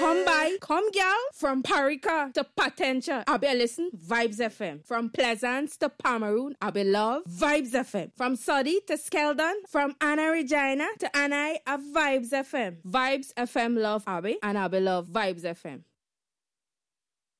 Come by, come girl, from Parika to Patentia, I be listen, Vibes FM. From Pleasance to Pomeroon, I be love, Vibes FM. From Soddy to Skeldon, from Anna Regina to Anai, a Vibes FM. Vibes FM love Abby, and Abby love Vibes FM.